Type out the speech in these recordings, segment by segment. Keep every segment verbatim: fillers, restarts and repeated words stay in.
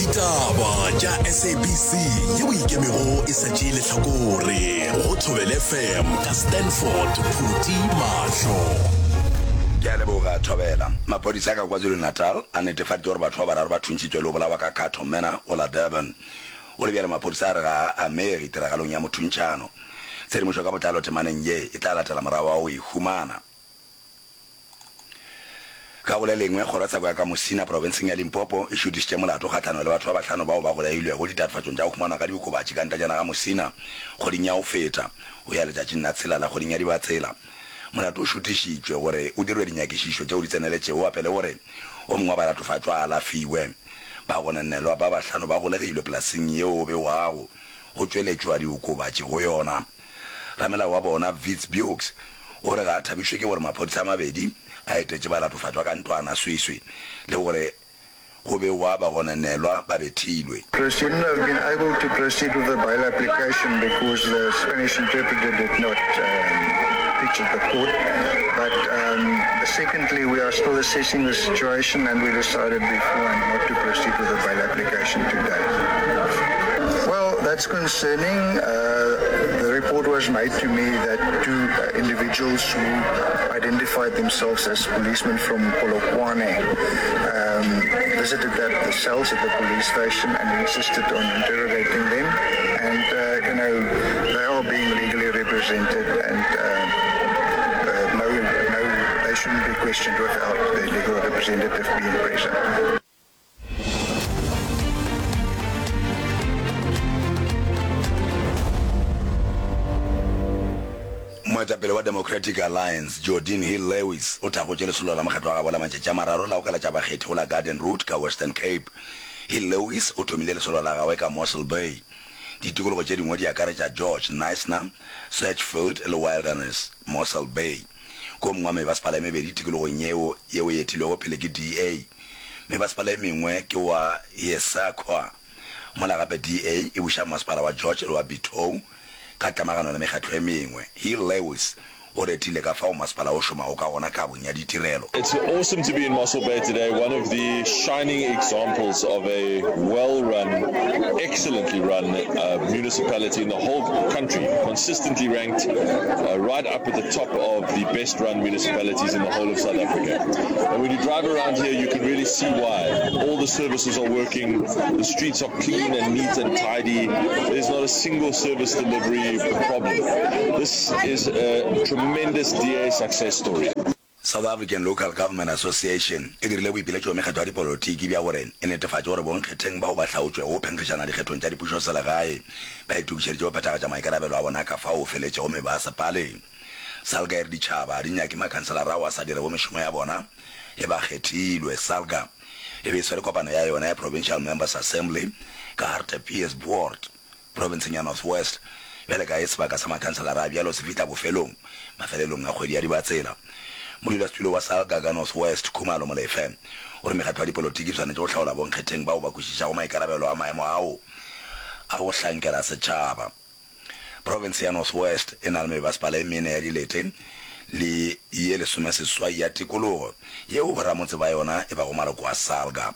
ditaba tša S A B C yeo ikemego e sa tšeele hlakore go Thobela F M ka Stanford Phuti Mahlo. Ke a leboga Thobela. Maphodisa ka KwaZulu-Natal a netefaditse gore batho ba bararo ba thuntšitšwe le go bolawa ka Kato Mena o la Durban. O le bjale maphodisa a re ga a amege tiragalong ya mothuntšano. Tshedimošo ka botlalo temaneng ye e tla latela morago wa go e humana. Ka go le lengwe kgorotsheko ya ka Mosina provinceng ya Limpopo e šutišitše molato kgahlano le batho ba bahlano bao ba bolailwego ditatofatšong tša go humanwa ka diokobatši ka ntajana ga Mosina kgoding ya go feta go ya letšatšing la tshela la kgoding ya dibatsela. Molato o šutišitšwe gore o dirwe dinyakišišo tšeo di tseneletšego apele gore o mongwe wa balatofatšwa a alafiwe ba gonenelwa ba bahlano ba golegilwe polasing yeo o be wago go tšweletšwa diokobatši go yona. Ramela wa bona Wits Bukes o re ga a thabišwe ke gore maphodisa a mabedi a etetše balatofatšwa ka ntwana swiswi le gore go be wa ba gonenelwa ba bethilwe. We shouldn't have been able to proceed with the bail application because the Spanish interpreter did not um, pitch at the court. But um, secondly, we are still assessing the situation and we decided beforehand not to proceed with the bail application today. Well, that's concerning. Uh, the report was made to me that two uh, individuals who identified themselves as policemen from Polokwane um, visited at the cells at the police station and insisted on interrogating them. And, uh, you know, they are being legally represented and uh, uh, no, no, they shouldn't be questioned without the legal representative being present. Moetapele wa Democratic Alliance Jordan Hill Lewis o thagotše lesolo la mokgatlo wa bola matšatši a mararo la o ka la tša bakgethi go la Garden Route ka Western Cape. Hill Lewis o thomile lesolo la gagwe ka Mossel Bay. Ditikologo tše dingwe di akaretša George Neisner, Searchfield le Wilderness, Mossel Bay. Ko mongwe mebasepala e mebedi tikologong yeo yeo e etilwego pele ke D A. Mebasepala e mengwe ke wa Yesakwa. Mola gape D A e buša masepala wa George le wa Bitou ka tamagano le mekgatlo e mengwe. Hill Lewis o retile ka fao masepala o šomago ka gona ka bonya ditirelo. It's awesome to be in Mossel Bay today, one of the shining examples of a well-run, excellently run uh, municipality in the whole country, consistently ranked uh, right up at the top of the best-run municipalities in the whole of South Africa. And when you drive around here, you can really see why. All the services are working, the streets are clean and neat and tidy, there's not a single service delivery problem. This is a tremendous D A success story. South African Local Government Association e dirile boipiletšo mekgatlo ya dipolotiki bja gore e netefatše gore bonkgetheng bao ba hlaotšwe go phenkgišana dikgethong tša dipušo selegae ba itukišeditše go phethagatša maikarabelo a bona ka fao o feletše go mebasepaleng. Salga e re ditšhaba di nyake makhanselara wa sa dire bo mešomo ya bona e ba kgethilwe. Salga e be e swere kopano ya yona ya Provincial Members Assembly ka Hartepees Board provinceng ya North West bjale ka e sebaka sa makhanselara a bjalo se fihla bofelong mafelelong a kgwedi ya dibatsela. Modulasetulo wa Salga ka North West Khumalo Molefe o re mekgatlo ya dipolotiki tshwanetse go hlaola bonkgetheng bao ba kwešišago maikarabelo a maemo ao a go hlankela setšhaba. Province ya North West e na le mebasepala e mene ya dilete le ye lesomeseswai ya tikologo yeo boramotse ba yona e ba go maloko a Salga.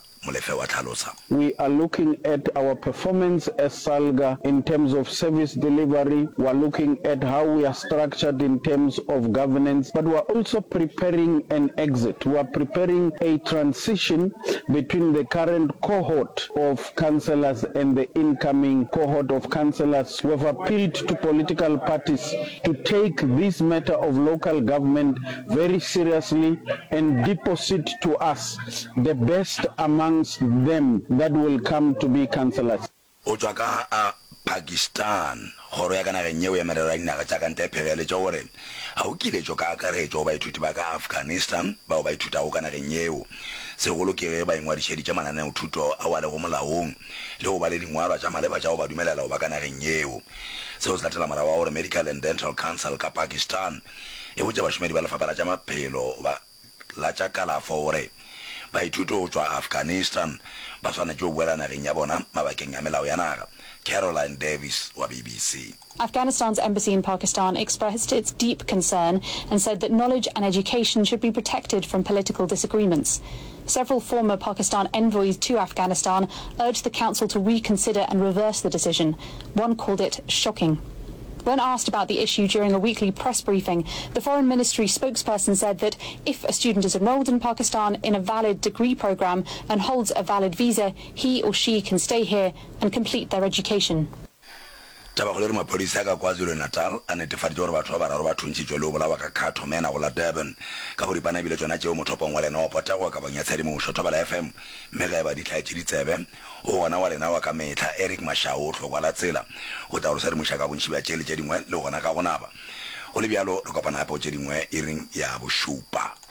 We are looking at our performance as Salga in terms of service delivery. We are looking at how we are structured in terms of governance, but we are also preparing an exit. We are preparing a transition between the current cohort of councillors and the incoming cohort of councillors. We have appealed to political parties to take this matter of local government very seriously and deposit to us the best among them that will come to be councillors. Otswaka a Pakistan horo ya kana ganyewe ya merero ya dinaga tša kante phegele tša gore ga o kiletšo ka akaretšo ba ithuti ba ka Afghanistan bao ba ithuta go kana ganyewe segolo ke ge ba ingwadišeditše mananeo thuto a wa le go molaong le go ba le dingwalwa tša maleba tša go ba dumelela go ba kana ganyewe. Seo se latela morago wa gore Medical and Dental Council ka Pakistan e botša bašomedi ba lefapha la tša maphelo la tša kalafo gore ba ithuto go tšwa Afghanistan ba swanetše go boela nageng ya bona mabakeng ya melao ya naga. Caroline Davis wa B B C. Afghanistan's embassy in Pakistan expressed its deep concern and said that knowledge and education should be protected from political disagreements. Several former Pakistan envoys to Afghanistan urged the council to reconsider and reverse the decision. One called it shocking. When asked about the issue during a weekly press briefing, the Foreign Ministry spokesperson said that if a student is enrolled in Pakistan in a valid degree program and holds a valid visa, he or she can stay here and complete their education. Taba go le mapodisa ka KwaZulu Natal a netefaditse gore batho ba bararo ba thuntshitswe le bolawa ka khatho mena go la Durban ka gore bana bile tsona tšeo mothopong wa lena wa pota go ka banya tshedi mo shotho ba la F M mme ga ba ditlhaetse ditsebe o gona wa lena wa ka metla Eric Mashao o tlhokwa la tsela go tla go sa re moshaka bontshi ba tšele tše dingwe le gona ka gona ba go le bjalo re kopana hape o tše dingwe e reng ya bo shupa.